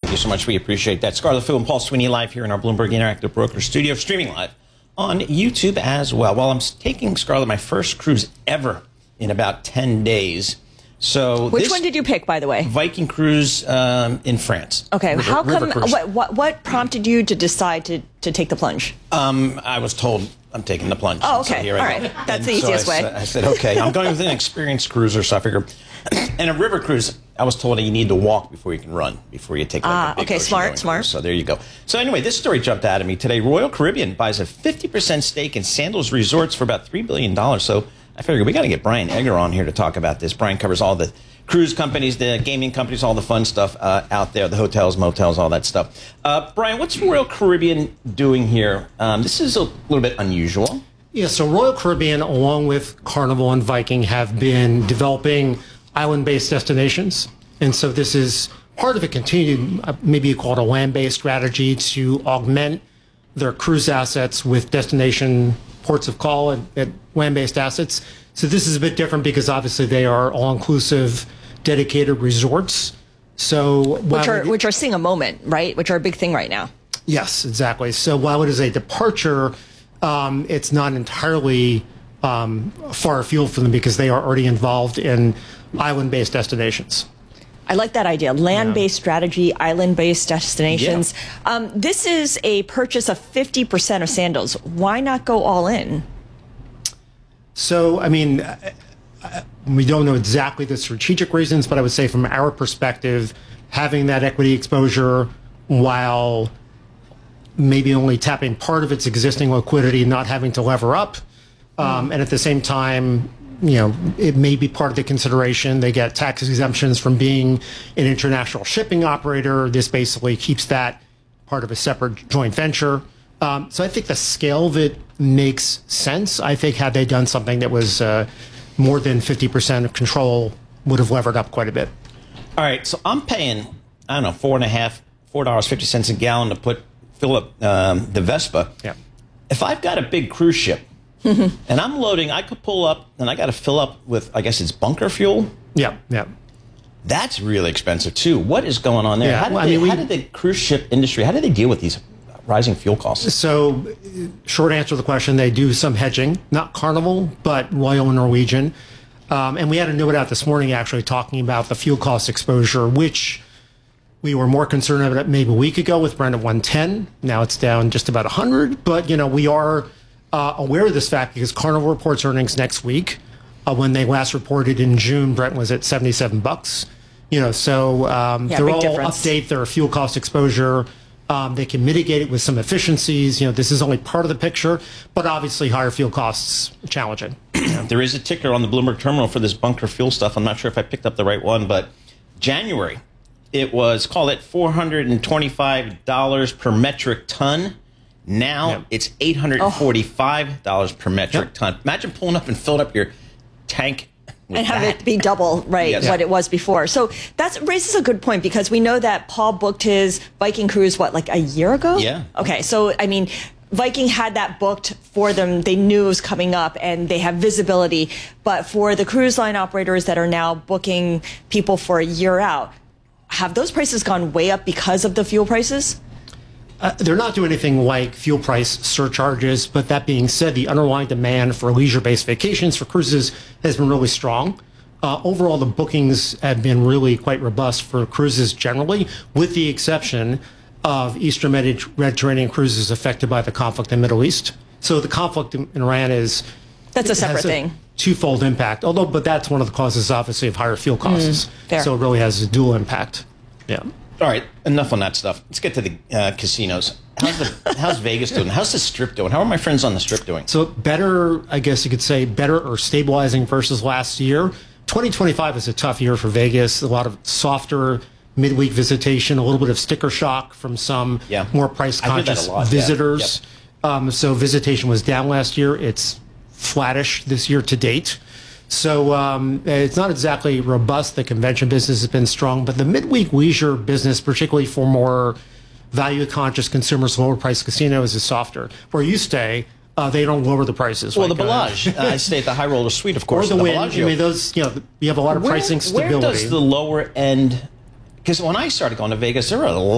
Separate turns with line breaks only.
Thank you so much. We appreciate that. Scarlett Fu and Paul Sweeney live here in our Bloomberg Interactive Broker studio, streaming live on YouTube as well. Well, I'm taking, Scarlett, my first cruise ever in about 10 days. So
which one did you pick, by the way?
Viking cruise in France.
Okay, how come? What prompted you to decide to take the plunge?
I was told I'm taking the plunge.
Oh, okay,
so here
all
I go.
right. That's the easiest way.
I said, okay, I'm going with an experienced cruiser, so I figured. And a river cruise, I was told that you need to walk before you can run, before you take like a big
okay, smart.
Cruise. So there you go. So anyway, this story jumped out at me today. Royal Caribbean buys a 50% stake in Sandals Resorts for about $3 billion. So I figured we got to get Brian Egger on here to talk about this. Brian covers all the cruise companies, the gaming companies, all the fun stuff out there, the hotels, motels, all that stuff. Brian, what's Royal Caribbean doing here? This is a little bit unusual.
Yeah, so Royal Caribbean, along with Carnival and Viking, have been developing island-based destinations. And so this is part of a continued, maybe you call it a land-based strategy to augment their cruise assets with destination ports of call and land-based assets. So this is a bit different because obviously they are all-inclusive, dedicated resorts. So
which are seeing a moment, right? Which are a big thing right now.
Yes, exactly. So while it is a departure, it's not entirely far afield for them because they are already involved in island-based destinations.
I like that idea. Land-based strategy, island-based destinations.
Yeah.
This is a purchase of 50% of Sandals. Why not go all in?
So, I mean, we don't know exactly the strategic reasons, but I would say from our perspective, having that equity exposure while maybe only tapping part of its existing liquidity, not having to lever up, and at the same time, you know, it may be part of the consideration. They get tax exemptions from being an international shipping operator. This basically keeps that part of a separate joint venture. So I think the scale of it makes sense. I think had they done something that was more than 50% of control, would have levered up quite a bit.
All right, so I'm paying, I don't know, $4.50 a gallon to fill up the Vespa.
Yeah.
If I've got a big cruise ship, and I'm loading, I could pull up and I got to fill up with, I guess it's bunker fuel.
Yeah, yeah.
That's really expensive too. What is going on there?
Yeah,
How did the cruise ship industry, how do they deal with these rising fuel costs?
So, short answer to the question, they do some hedging, not Carnival, but Royal and Norwegian. And we had a note out this morning actually talking about the fuel cost exposure, which we were more concerned about maybe a week ago with Brent at 110. Now it's down just about 100. But, you know, we are aware of this fact because Carnival reports earnings next week. When they last reported in June, Brent was at $77. You know, so they're all update their fuel cost exposure. They can mitigate it with some efficiencies. You know, this is only part of the picture, but obviously higher fuel costs challenging.
There is a ticker on the Bloomberg terminal for this bunker fuel stuff. I'm not sure if I picked up the right one, but January, it was, call it $425 per metric ton. Now it's $845 per metric ton. Imagine pulling up and filling up your tank
and have it be double, right, what it was before. So that raises a good point because we know that Paul booked his Viking cruise, what, like a year ago?
Yeah.
Okay, so, I mean, Viking had that booked for them. They knew it was coming up and they have visibility. But for the cruise line operators that are now booking people for a year out, have those prices gone way up because of the fuel prices?
They're not doing anything like fuel price surcharges, but that being said, the underlying demand for leisure-based vacations for cruises has been really strong. Overall, the bookings have been really quite robust for cruises generally, with the exception of Eastern Mediterranean cruises affected by the conflict in the Middle East. So the conflict in Iran
that's a separate thing.
Twofold impact, but that's one of the causes, obviously, of higher fuel costs. So it really has a dual impact. Yeah.
All right, enough on that stuff. Let's get to the casinos. How's Vegas doing? How's the Strip doing? How are my friends on the Strip doing?
So better, I guess you could say, better or stabilizing versus last year. 2025 is a tough year for Vegas. A lot of softer midweek visitation, a little bit of sticker shock from some more price-conscious visitors. So visitation was down last year. It's flattish this year to date. So it's not exactly robust. The convention business has been strong, but the midweek leisure business, particularly for more value-conscious consumers, lower-priced casinos, is softer. Where you stay, they don't lower the prices.
Well, like, the Bellagio. I stay at the High Roller Suite, of course.
Or the Wynn. I mean, those, you know, you have a lot of pricing stability.
Where does the lower end? Because when I started going to Vegas, there were a